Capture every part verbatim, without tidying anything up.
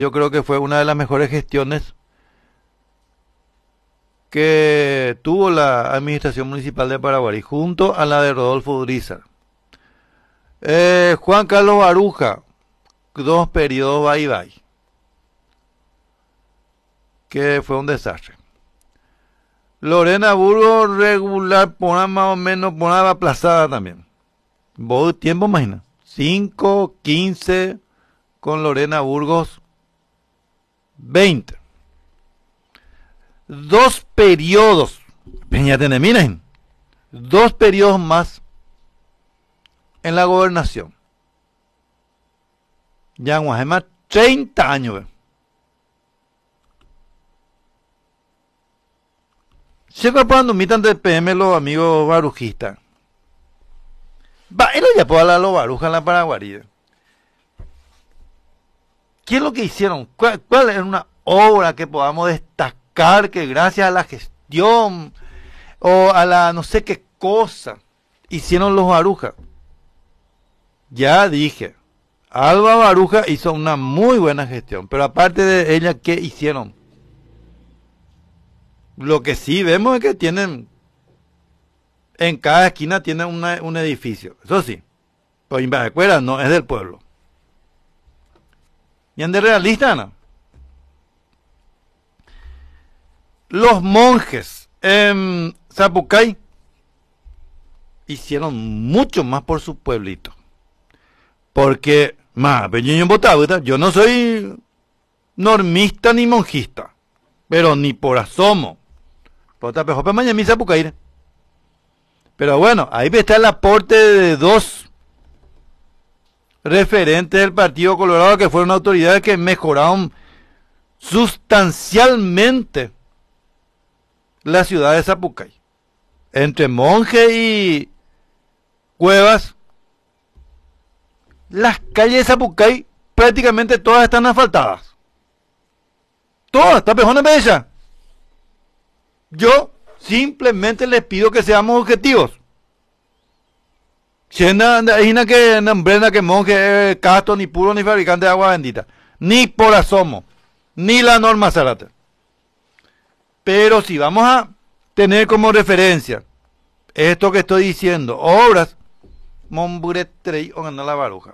Yo creo que fue una de las mejores gestiones que tuvo la administración municipal de Paraguarí, junto a la de Rodolfo Urizar. Eh, Juan Carlos Baruja, dos periodos bye bye, que fue un desastre. Lorena Burgos, regular, por más o menos, por aplazada también. Vos tiempo, imagina. cinco, quince, con Lorena Burgos, veinte. Dos periodos, Peñatene, miren, dos periodos más en la gobernación. Ya en Guajema, treinta años. ¿Ve? Se cuando mitan de P M los amigos barujistas. Va, él ya puede hablar a los barujas en la Paraguarí. ¿Qué es lo que hicieron? ¿Cuál, cuál es una obra que podamos destacar que gracias a la gestión o a la no sé qué cosa hicieron los barujas? Ya dije, Alba Baruja hizo una muy buena gestión, pero aparte de ella, ¿qué hicieron? Lo que sí vemos es que tienen, en cada esquina tienen una, un edificio, eso sí, pero Imbaecuera no es del pueblo. ¿Y en de realista, no? Los monjes en Zapucay hicieron mucho más por su pueblito. Porque, más, yo no soy normista ni monjista, pero ni por asomo. Pero bueno, ahí está el aporte de dos referentes del Partido Colorado que fueron autoridades que mejoraron sustancialmente la ciudad de Zapucay. Entre Monje y Cuevas, las calles de Zapucay prácticamente todas están asfaltadas. Todas, está pejona bella. Yo simplemente les pido que seamos objetivos. Si hay que nombrena que Monje es casto, ni puro, ni fabricante de agua bendita. Ni por asomo. Ni la norma Zárate. Pero si vamos a tener como referencia esto que estoy diciendo, obras, Momburetrey o ganar la Baruja.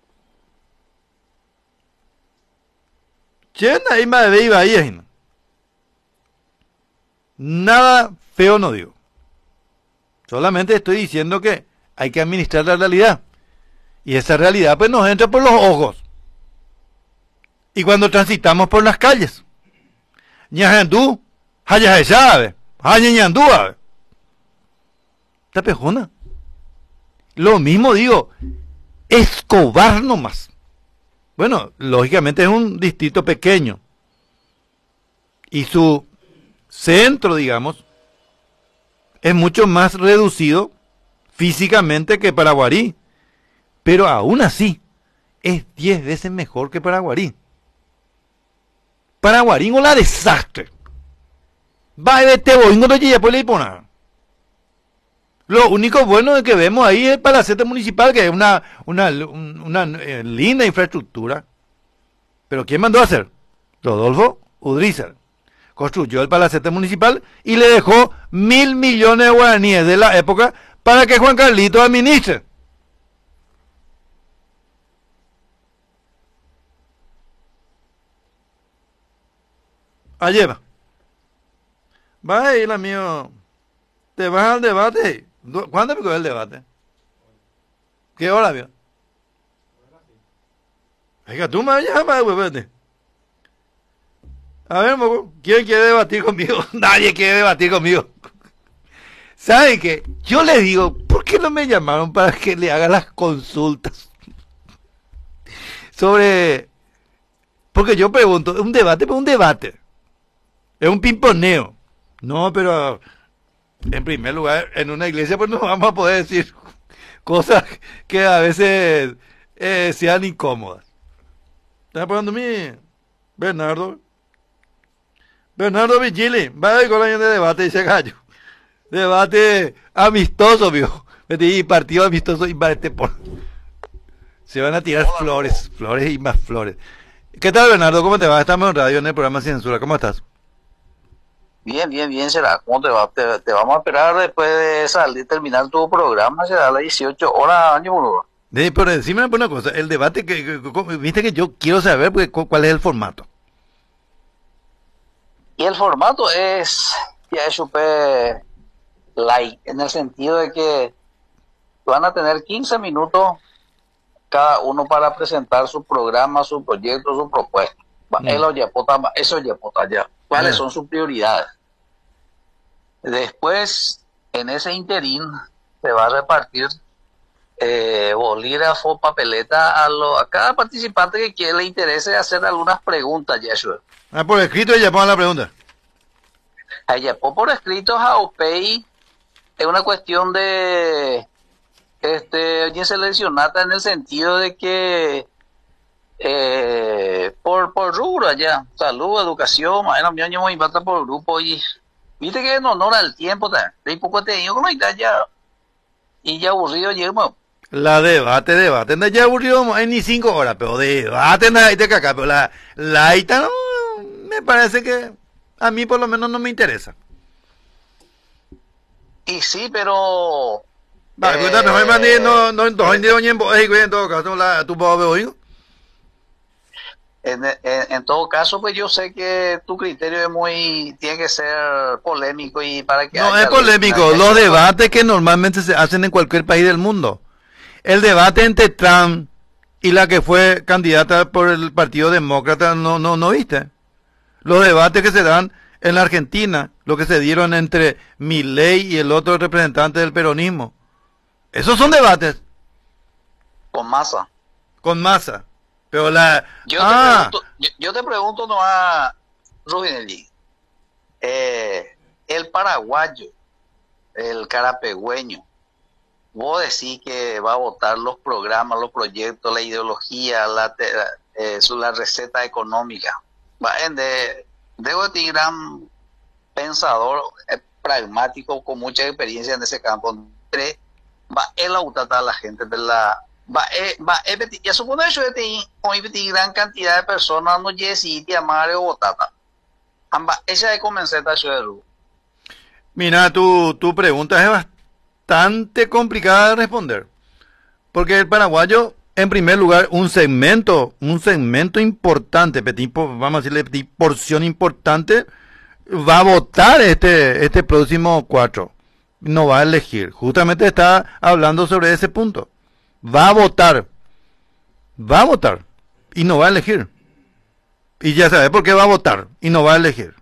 Chena y más de ahí. Nada feo no digo. Solamente estoy diciendo que hay que administrar la realidad. Y esa realidad pues nos entra por los ojos. Y cuando transitamos por las calles. Ñajandú, Hayajayave, Hayañandú, Tapejona. Lo mismo digo, Escobar nomás. Bueno, lógicamente es un distrito pequeño. Y su centro, digamos, es mucho más reducido físicamente que Paraguarí, pero aún así es diez veces mejor que Paraguarí. Paraguarí no la desastre. Va de Teboingo no llega por la. Lo único bueno es que vemos ahí es el palacete municipal, que es una, una, una, una eh, linda infraestructura. Pero ¿quién mandó a hacer? Rodolfo Urizar. Construyó el palacete municipal y le dejó mil millones de guaraníes de la época para que Juan Carlito administre. Allí va. Va a ir, amigo. Te vas al debate. ¿Cuándo empezó el debate? ¿Qué hora, vio? Venga, tú me llamas, güey. A ver, moco, ¿quién quiere debatir conmigo? Nadie quiere debatir conmigo. ¿Saben qué? Yo les digo, ¿por qué no me llamaron para que le haga las consultas? Sobre... Porque yo pregunto, un debate, pues un debate. Es un pimponeo. No, pero... En primer lugar, en una iglesia pues no vamos a poder decir cosas que a veces eh, sean incómodas. ¿Estás poniendo mi Bernardo? Bernardo Vigili, va a ir con año de debate, dice Gallo. Debate amistoso, viejo. Y partido amistoso y por... Se van a tirar flores, flores y más flores. ¿Qué tal, Bernardo? ¿Cómo te va? Estamos en radio en el programa Sin Censura. ¿Cómo estás? Bien, bien, bien, será. ¿Cómo te va? Te, te vamos a esperar después de salir, terminar tu programa, será a las dieciocho horas, año, boludo. De, pero decime una cosa, el debate que, que- que- viste que yo quiero saber pues, cu- cuál es el formato. Y el formato es, ya es súper light, en el sentido de que van a tener quince minutos cada uno para presentar su programa, su proyecto, su propuesta. Va, el Mm. Oyapota, va, eso Oyapota ya. ¿Cuáles Ah, son sus prioridades? Después, en ese interín, se va a repartir eh, bolígrafo, papeleta a, lo, a cada participante que quiera, le interese hacer algunas preguntas, Yeshua. ah, por escrito ya pongan la pregunta. Allá por escritos a OPEI es una cuestión de este oye seleccionada en el sentido de que eh, por por rubro allá, salud, educación, bueno, mi año muy impacta por grupo y viste que en honor al tiempo también, de poco te digo como está ya y ya aburrido llegamos. La debate, debate. No, ya aburrido en ni cinco horas, pero debate nada de caca. Pero la, la ita no, me parece que a mí por lo menos no me interesa. Y sí, pero Va, cuenta, mejor mandé, eh, no, no, no, no, no, no, en todo caso, la, tu papá oído. En, en, en todo caso, pues yo sé que tu criterio es muy, tiene que ser polémico y para que No es haya, polémico, haya los esa cosa. debates que normalmente se hacen en cualquier país del mundo. El debate entre Trump y la que fue candidata por el Partido Demócrata, no, no, no viste. Los debates que se dan en la Argentina, lo que se dieron entre Milei y el otro representante del peronismo. Esos son debates Con masa. con masa. Pero la... Yo te Ah, pregunto, yo, yo te pregunto no a Rubinelli, eh, el paraguayo, el carapegüeño, vos decís que va a votar los programas, los proyectos, la ideología, la, te- eh, su, la receta económica. Va, en de, de este gran pensador, eh, pragmático, con mucha experiencia en ese campo. Tre- Va él a votar a la gente de la... Va, eh, va, eh, beti- ya supone eso de ti, hoy beti gran cantidad de personas no yesi te amare o votata. Amba, esa de comenzar a hacer el mira, tu, tu pregunta es bastante complicada de responder. Porque el paraguayo, en primer lugar, un segmento, un segmento importante, petit, po- vamos a decirle petit, porción importante, va a votar este, este próximo cuatro. No va a elegir. Justamente está hablando sobre ese punto. Va a votar. Va a votar. Y no va a elegir. Y ya sabe por qué va a votar. Y no va a elegir.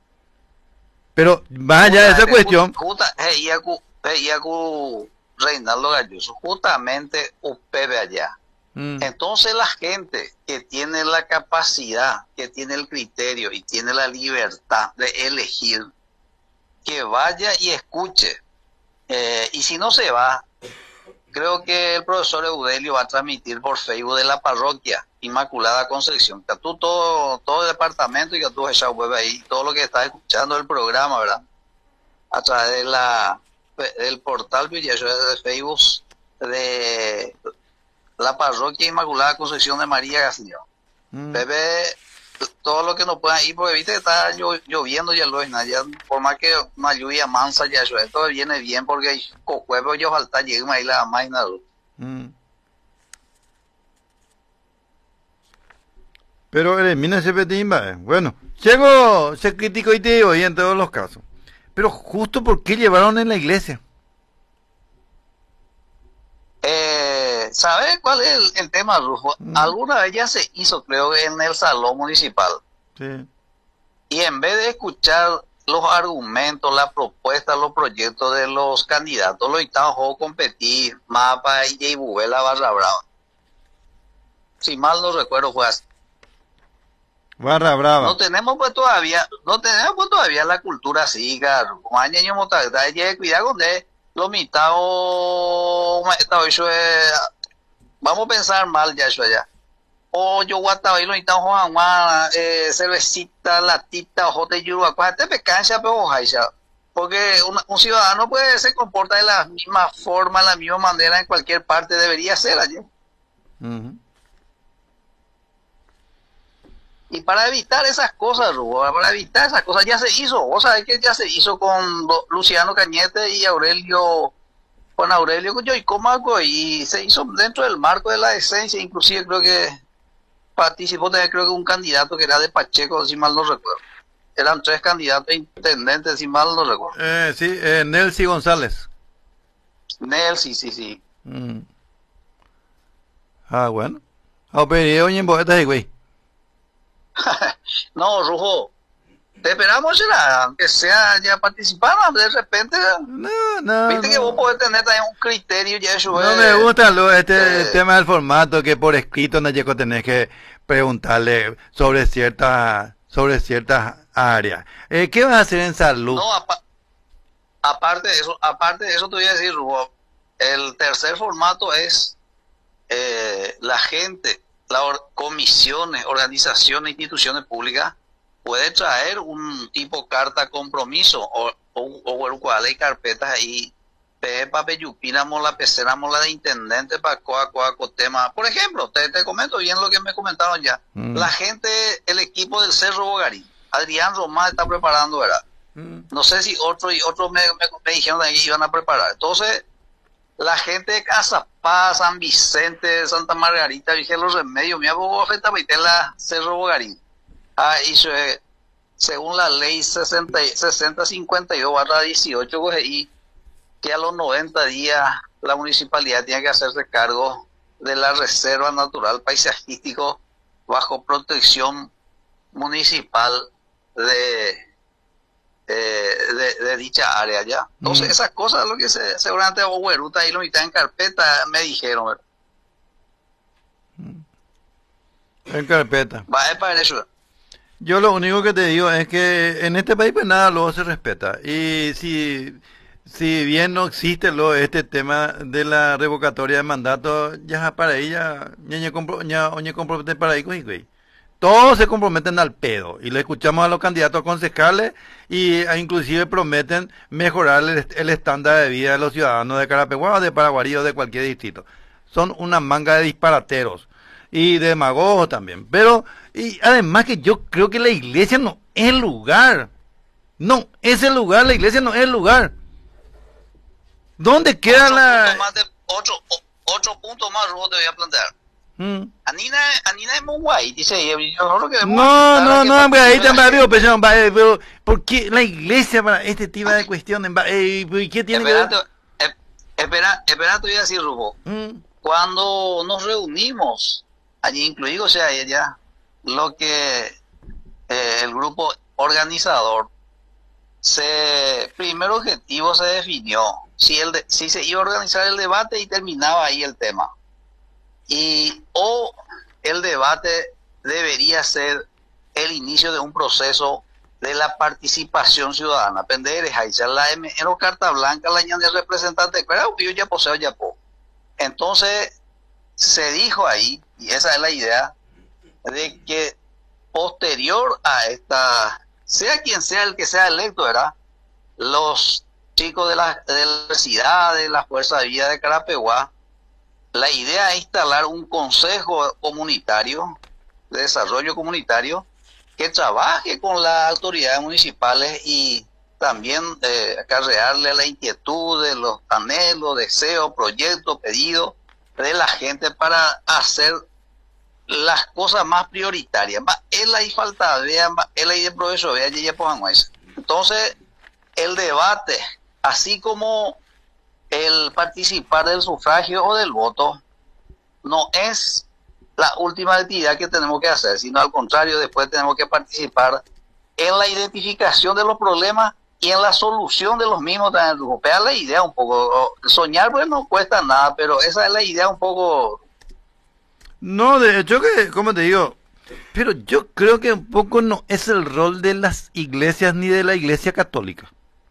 Pero más allá de esa justamente, justa, cuestión, justa, hey, Iacu, hey, Iacu Reinaldo Galloso, justamente usted allá. mm, Entonces la gente que tiene la capacidad, que tiene el criterio y tiene la libertad de elegir, que vaya y escuche. Eh, y si no se va, creo que el profesor Eudelio va a transmitir por Facebook de la parroquia Inmaculada Concepción. Que tú todo, todo el departamento y que tú esa web ahí, todo lo que estás escuchando el programa, ¿verdad? A través de la del portal Villanueva de Facebook de la parroquia Inmaculada Concepción de María García. mm. Bebé, todo lo que nos puedan ir, porque viste que está llo- lloviendo ya lo es, ya, por más que una lluvia mansa ya eso, esto viene bien porque hay cocuevo yo falta llega ahí la máquina. Mm. Pero elimina ese petimba. eh. Bueno, llego, se criticó y te digo, y en todos los casos. Pero justo por qué llevaron en la iglesia. Eh, ¿sabes cuál es el, el tema, Rufo? Mm, Alguna vez ya se hizo, creo, en el salón municipal. sí. Y en vez de escuchar los argumentos, las propuestas, los proyectos de los candidatos, los estaban a competir, Mapa y Jay Bubela Barra Brava. Si mal no recuerdo, fue así. Barra No brava. tenemos pues todavía, no tenemos pues todavía la cultura así, claro. Como año año motagda, cuidado con de lo mitad o eso es, vamos a pensar mal ya eso allá. O yo guataba y lo mitad Juan Juan, eh, cervecita, latita, ojote yuruba, te pe cancha pero jaisa. Porque un, un ciudadano pues se comporta de la misma forma, de la misma manera en cualquier parte debería ser allí. Ujú. Y para evitar esas cosas, Rubo, para evitar esas cosas ya se hizo. Vos sabés que ya se hizo con Lo- Luciano Cañete y Aurelio, con Aurelio Yoicomaco, y se hizo dentro del marco de la decencia. Inclusive creo que participó también, creo que un candidato que era de Pacheco, si mal no recuerdo. Eran tres candidatos a intendentes, si mal no recuerdo. Eh, sí, eh, Nelcy González. Nel, sí, sí, sí. Mm. Ah, bueno. Ah, pero oye, en boletas de güey. No, Rujo, te esperamos, será, aunque sea ya participar, de repente, No, no, viste que vos no. podés tener también un criterio, ya eso No es, me gusta lo, este eh, tema del formato que por escrito no llego tenés que preguntarle sobre ciertas sobre ciertas áreas. Eh, ¿qué vas a hacer en salud? no, apa- aparte de eso, aparte de eso te voy a decir, Rujo, el tercer formato es eh, la gente, las comisiones, organizaciones, instituciones públicas, puede traer un tipo carta compromiso o, o, o el cual hay carpetas ahí, pepa, peyupinamos la peceramos la de intendente para coa, coa, co, tema. Por ejemplo, te, te comento bien lo que me comentaron ya. Mm. La gente, el equipo del Cerro Bogarín, Adrián Román está preparando, ¿verdad? Mm. No sé si otro y otros me, me, me dijeron que iban a preparar. Entonces, la gente de Cazapá, San Vicente, Santa Margarita, Virgen de los Remedios, mi abuelo la Cerro Bogarín. Ah, hizo, eh, según la ley sesenta cincuenta y dos barra dieciocho, pues, y que a los noventa días la municipalidad tiene que hacerse cargo de la reserva natural paisajístico bajo protección municipal de eh, de, de dicha área ya. Entonces, Mm. esas cosas, lo que se, seguramente vos, Güeruta, ahí lo mitad en carpeta, me dijeron, ¿verdad? En carpeta. Va, es para eso. Yo lo único que te digo es que en este país pues nada luego se respeta. Y si, si bien no existe lo, este tema de la revocatoria de mandato, ya para ella, ñañe compro, ña, oñe compromete para ahí, güey, güey. Todos se comprometen al pedo y le escuchamos a los candidatos concejales y e inclusive prometen mejorar el, el estándar de vida de los ciudadanos de Carapeguá o de Paraguarí o de cualquier distrito. Son una manga de disparateros y demagogos también. Pero, y además que yo creo que la iglesia no es el lugar. No es el lugar, la iglesia no es el lugar. ¿Dónde queda Otro punto la...? más, de, otro, o- otro punto más, Rubo, te voy a plantear. Mm. Anina, Anina es muy guay, dice ella. Nosotros queremos No, invitar a no, que no, hombre, ahí participe la también veo, gente. pero, pero, ¿por qué la iglesia para este tipo de cuestiones? va, eh, ¿y ¿Qué tiene que Espérate, ver? eh, espera, espera, te voy a decir, Rubo. Mm. Cuando nos reunimos, allí incluido, o sea, ella, lo que eh, el grupo organizador, se primer objetivo se definió, si, el de- si se iba a organizar el debate y terminaba ahí el tema. Y o el debate debería ser el inicio de un proceso de la participación ciudadana. Pender es ahí, la M, en carta blanca, la ñan de representante, pero yo ya poseo ya po. Entonces, se dijo ahí, y esa es la idea, de que posterior a esta, sea quien sea el que sea electo, ¿verdad? Los chicos de la, de la universidad, de la Fuerza de Vida de Carapeguá, la idea es instalar un consejo comunitario, de desarrollo comunitario, que trabaje con las autoridades municipales y también eh, acarrearle la inquietud de los anhelos, deseos, proyectos, pedidos de la gente para hacer las cosas más prioritarias. Va, él ahí falta, vean, va, él ahí de provecho, vean, ya pongan eso. Entonces, el debate, así como el participar del sufragio o del voto, no es la última actividad que tenemos que hacer, sino al contrario, después tenemos que participar en la identificación de los problemas y en la solución de los mismos. Recupera la idea un poco, soñar pues no cuesta nada, pero esa es la idea un poco. No, de hecho que, como te digo, pero yo creo que un poco no es el rol de las iglesias ni de la iglesia católica.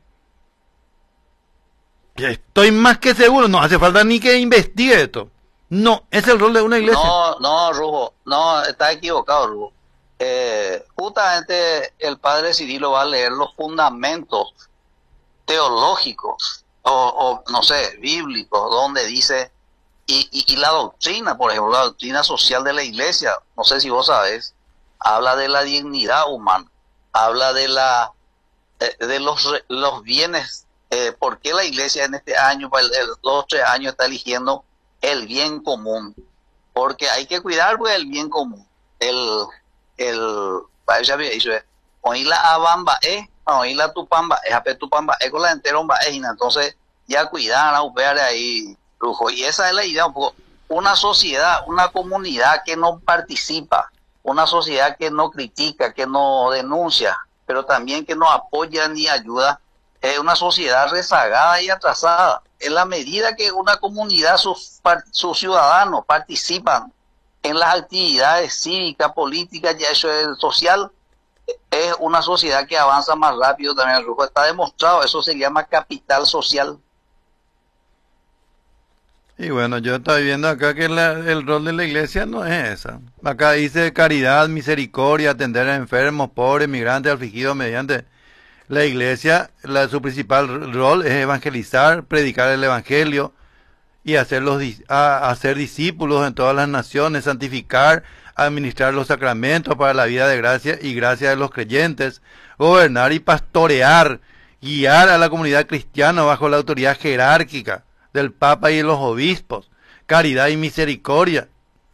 Que estoy más que seguro, no hace falta ni que investigue esto. No, es el rol de una iglesia. No, no, Rujo, no, está equivocado, Rujo. Eh, justamente el padre Cirilo va a leer los fundamentos teológicos o, o no sé, bíblicos, donde dice, y, y, y la doctrina, por ejemplo, la doctrina social de la iglesia, no sé si vos sabés, habla de la dignidad humana, habla de la eh, de los, los bienes. Eh, ¿Por qué la iglesia en este año, el, el, dos, tres años está eligiendo el bien común? Porque hay que cuidar pues, el bien común. El, el, ya había dicho, oí la abamba, eh, oí la tupamba, es ape tupamba, es con la entera, eh, entonces ya cuidar, a ver ahí, lujo. Y esa es la idea, un poco. Una sociedad, una comunidad que no participa, una sociedad que no critica, que no denuncia, pero también que no apoya ni ayuda, es una sociedad rezagada y atrasada. En la medida que una comunidad, sus, sus ciudadanos participan en las actividades cívicas, políticas y eso es social, es una sociedad que avanza más rápido también. El Rujo está demostrado, eso se llama capital social. Y bueno, yo estoy viendo acá que la, el rol de la iglesia no es esa. Acá dice caridad, misericordia, atender a enfermos, pobres, migrantes, afligidos mediante... La iglesia, la, su principal rol es evangelizar, predicar el evangelio y hacerlos, a, hacer discípulos en todas las naciones, santificar, administrar los sacramentos para la vida de gracia y gracia de los creyentes, gobernar y pastorear, guiar a la comunidad cristiana bajo la autoridad jerárquica del Papa y de los obispos, caridad y misericordia.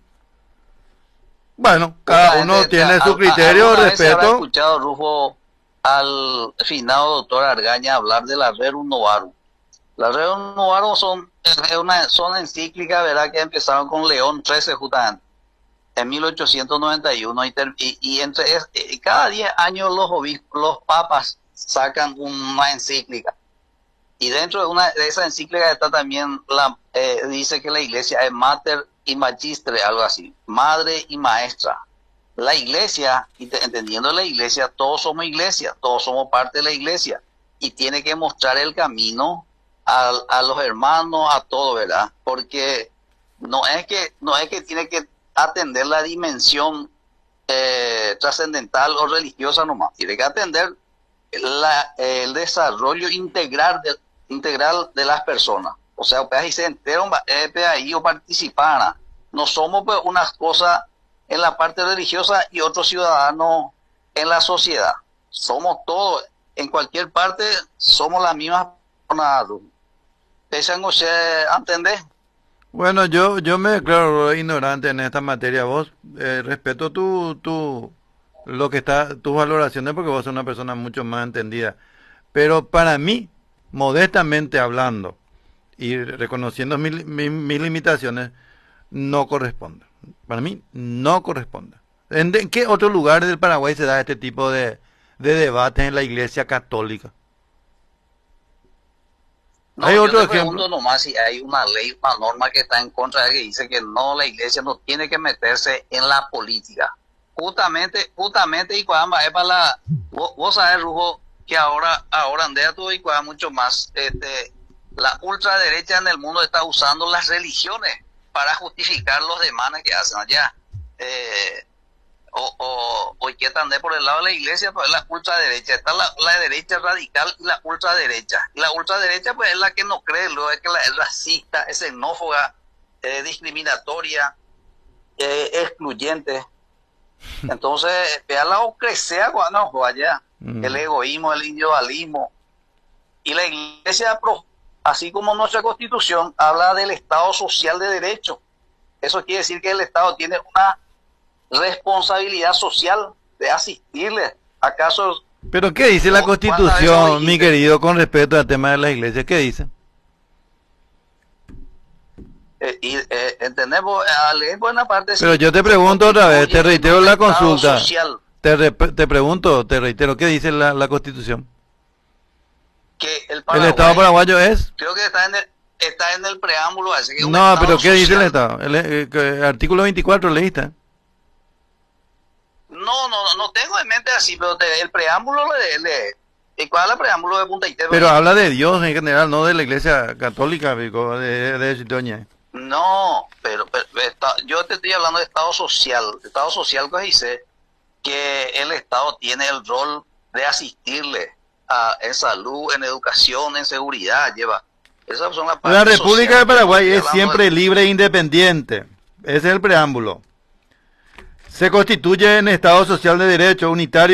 Bueno, cada uno tiene su criterio, respeto. ¿Habrá escuchado, Rufo, al finado doctor Argaña hablar de la Rerum Novarum? La Rerum Novarum son, una, son encíclicas, ¿verdad?, que empezaron con León trece justamente, en mil ochocientos noventa y uno, y, y, y entre y cada diez años los obispos, los papas sacan una encíclica. Y dentro de una de esa encíclica está también, la eh, dice que la iglesia es mater y magistre, algo así, madre y maestra. La iglesia, entendiendo la iglesia, todos somos iglesia, todos somos parte de la iglesia, y tiene que mostrar el camino a, a los hermanos, a todo, ¿verdad? Porque no es que no es que tiene que atender la dimensión eh, trascendental o religiosa nomás, tiene que atender la, eh, el desarrollo integral de, integral de las personas. O sea, pues ahí se enteran, pues ahí o participan. No somos pues unas cosas en la parte religiosa y otros ciudadanos en la sociedad. Somos todos, en cualquier parte, somos las mismas personas. ¿Pesan ustedes a entender? Bueno, yo yo me declaro ignorante en esta materia. Vos, eh, respeto tu, tu, lo que está, tus valoraciones, porque vos sos una persona mucho más entendida. Pero para mí, modestamente hablando, y reconociendo mis, mis, mis limitaciones, no corresponde. Para mí no corresponde. ¿En, de, ¿En qué otro lugar del Paraguay se da este tipo de, de debates en la Iglesia Católica? No, hay yo otro te ejemplo. Pregunto nomás si hay una ley, una norma que está en contra de que dice que no, la Iglesia no tiene que meterse en la política. Justamente, justamente, y cuando es para la, vos, vos sabés, Rujo, que ahora, ahora andea todo y cuando mucho más, este, la ultraderecha en el mundo está usando las religiones para justificar los demandas que hacen allá. Eh, o, o, o que andé por el lado de la iglesia, pues es la ultraderecha. Está la, la derecha radical y la ultraderecha. Y la ultraderecha, pues es la que no cree, luego es que la, es racista, es xenófoba, eh, discriminatoria, eh, excluyente. Entonces, vea la ocresea cuando vaya, mm. el egoísmo, el individualismo. Y la iglesia, así como nuestra constitución, habla del Estado social de derecho. Eso quiere decir que el Estado tiene una responsabilidad social de asistirle. ¿Acaso? ¿Pero qué dice la Constitución, mi querido, con respecto al tema de la iglesia? ¿Qué dice? Eh, y, eh, entendemos, al leer buena parte... Pero yo te pregunto otra vez, te reitero la consulta. Te, re, te pregunto, te reitero, ¿qué dice la, la Constitución? Que el, ¿El Estado paraguayo es? Creo que está en el, está en el preámbulo. Así que no, pero ¿qué social. dice el Estado? El, el, el artículo veinticuatro, ¿leíste? No, no, no tengo en mente así, pero te, el preámbulo le, le ¿y cuál es el preámbulo de Punta Ité? Pero habla de Dios en general, no de la Iglesia Católica de, de, de Citoña. No, pero, pero está, yo te estoy hablando de Estado social. Estado social que dice que el Estado tiene el rol de asistirle a, en salud, en educación, en seguridad, lleva. Esas son las la República de Paraguay es siempre del... libre e independiente. Ese es el preámbulo. Se constituye en Estado Social de Derecho unitario